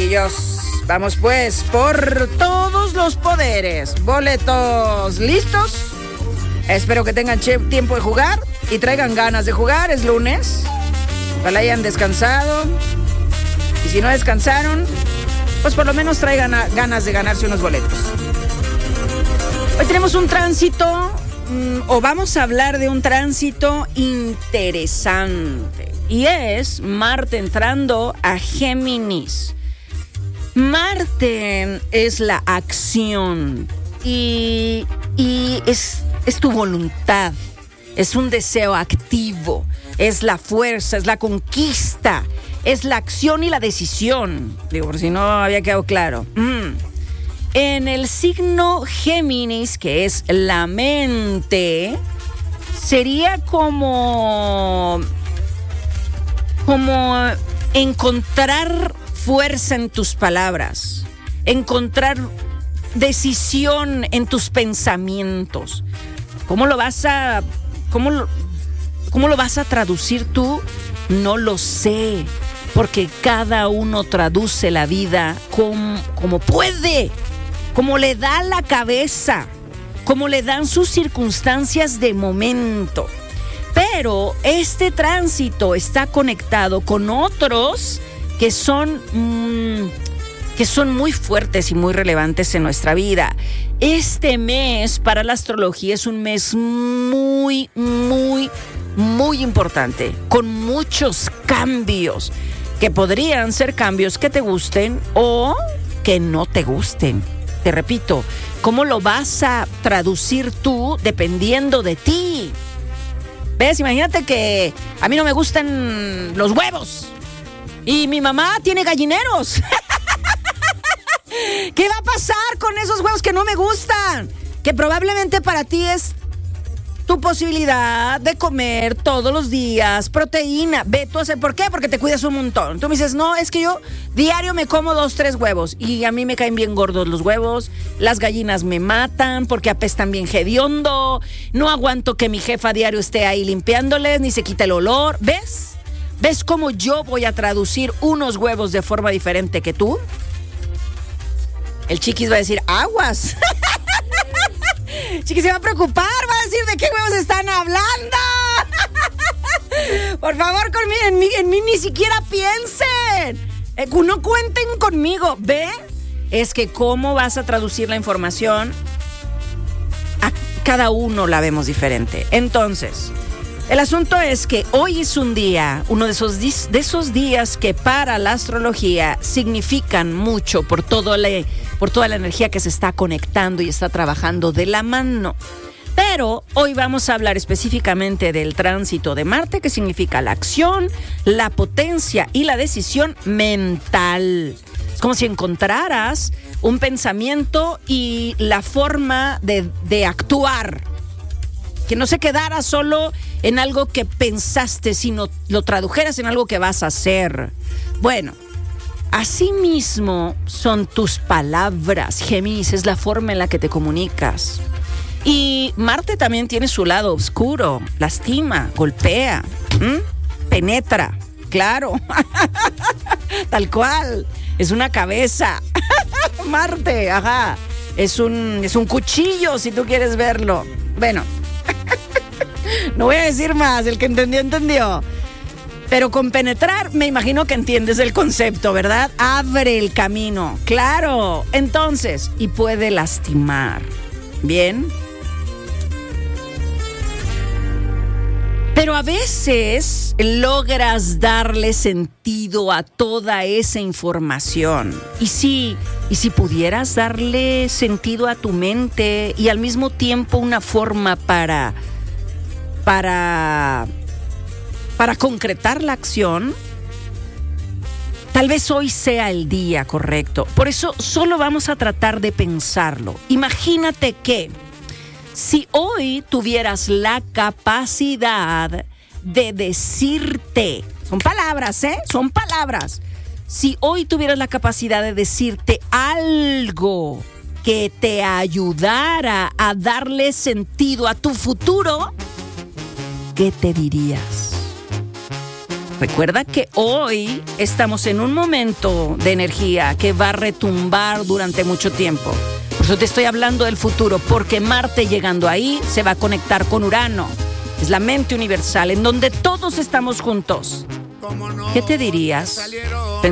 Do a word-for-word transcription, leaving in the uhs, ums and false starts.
chiquillos. Vamos pues por todos los poderes. Boletos listos. Espero que tengan che- tiempo de jugar y traigan ganas de jugar. Es lunes. Ojalá hayan descansado. Y si no descansaron, pues por lo menos traigan a- ganas de ganarse unos boletos. Hoy tenemos un tránsito, mmm, o vamos a hablar de un tránsito interesante. Y es Marte entrando a Géminis. Marte es la acción y, y es, es tu voluntad, es un deseo activo, es la fuerza, es la conquista, es la acción y la decisión. Digo, por si no había quedado claro. Mm. En el signo Géminis, que es la mente, sería como... como encontrar fuerza en tus palabras, encontrar decisión en tus pensamientos. ¿Cómo lo vas a, cómo lo, cómo lo vas a traducir tú? No lo sé, porque cada uno traduce la vida como, como puede, como le da la cabeza, como le dan sus circunstancias de momento. Pero este tránsito está conectado con otros que son, mmm, que son muy fuertes y muy relevantes en nuestra vida. Este mes para la astrología es un mes muy, muy, muy importante, con muchos cambios, que podrían ser cambios que te gusten o que no te gusten. Te repito, ¿cómo lo vas a traducir tú dependiendo de ti? ¿Ves? Imagínate que a mí no me gustan los huevos y mi mamá tiene gallineros. ¿Qué va a pasar con esos huevos que no me gustan? Que probablemente para ti es tu posibilidad de comer todos los días proteína. Ve tú a hacer, ¿por qué? Porque te cuidas un montón. Tú me dices, no, es que yo diario me como dos, tres huevos y a mí me caen bien gordos los huevos. Las gallinas me matan porque apestan bien hediondo. No aguanto que mi jefa diario esté ahí limpiándoles ni se quita el olor. ¿Ves? ¿Ves cómo yo voy a traducir unos huevos de forma diferente que tú? El chiquis va a decir, aguas. Chiqui se va a preocupar, va a decir de qué huevos están hablando. Por favor, conmigo, en, mí, en mí ni siquiera piensen. Eh, no cuenten conmigo. ¿Ve? Es que cómo vas a traducir la información, a cada uno la vemos diferente. Entonces, el asunto es que hoy es un día, uno de esos, de esos días que para la astrología significan mucho por todo la... por toda la energía que se está conectando y está trabajando de la mano. Pero hoy vamos a hablar específicamente del tránsito de Marte, que significa la acción, la potencia y la decisión mental. Es como si encontraras un pensamiento y la forma de, de actuar. Que no se quedara solo en algo que pensaste, sino lo tradujeras en algo que vas a hacer. Bueno, asimismo son tus palabras, Géminis, es la forma en la que te comunicas. Y Marte también tiene su lado oscuro, lastima, golpea, ¿m? penetra, claro, tal cual, es una cabeza. Marte, ajá, es un, es un cuchillo si tú quieres verlo. Bueno, no voy a decir más, el que entendió, entendió. Pero con penetrar me imagino que entiendes el concepto, ¿verdad? Abre el camino, claro. Entonces, y puede lastimar. ¿Bien? Pero a veces logras darle sentido a toda esa información. Y si, y si pudieras darle sentido a tu mente y al mismo tiempo una forma para... para... para concretar la acción, tal vez hoy sea el día correcto. Por eso solo vamos a tratar de pensarlo. Imagínate que si hoy tuvieras la capacidad de decirte, son palabras, ¿eh? Son palabras. Si hoy tuvieras la capacidad de decirte algo que te ayudara a darle sentido a tu futuro, ¿qué te dirías? Recuerda que hoy estamos en un momento de energía que va a retumbar durante mucho tiempo. Por eso te estoy hablando del futuro, porque Marte llegando ahí se va a conectar con Urano. Es la mente universal en donde todos estamos juntos. ¿Qué te dirías?